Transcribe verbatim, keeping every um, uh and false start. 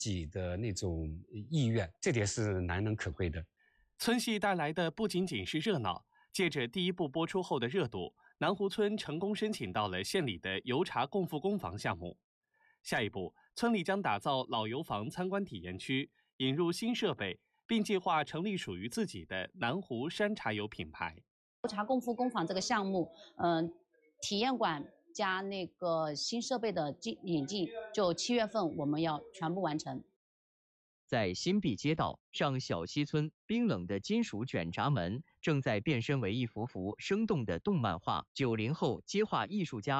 己的那种意愿，这点是难能可贵的。 村戏带来的不仅仅是热闹，借着第一部播出后的热度，南湖村成功申请到了县里的油茶共富工房项目。下一步，村里将打造老油房参观体验区，引入新设备，并计划成立属于自己的南湖山茶油品牌。 油茶共富工坊这个项目，嗯、呃，体验馆加那个新设备的进引进，就七月份我们要全部完成。 在新壁街道上小溪村，冰冷的金属卷闸门正在变身为一幅幅生动的动漫画。九零后接画艺术家